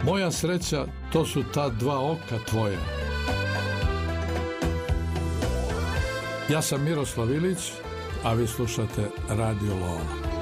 Moja sreća, to su ta dva oka tvoja. Ja sam Miroslav Ilić, a vi slušate Radio Lola.